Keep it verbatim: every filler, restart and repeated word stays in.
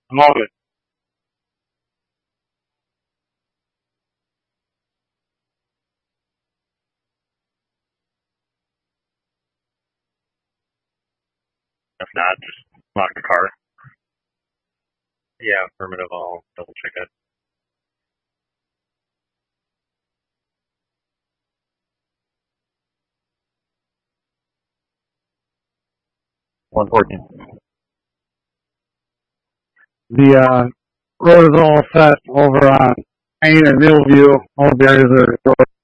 I'm all good. If not, just lock the car. Yeah, affirmative. I'll double check it. one fourteen. The uh, road is all set over on Main and Millview. All the areas are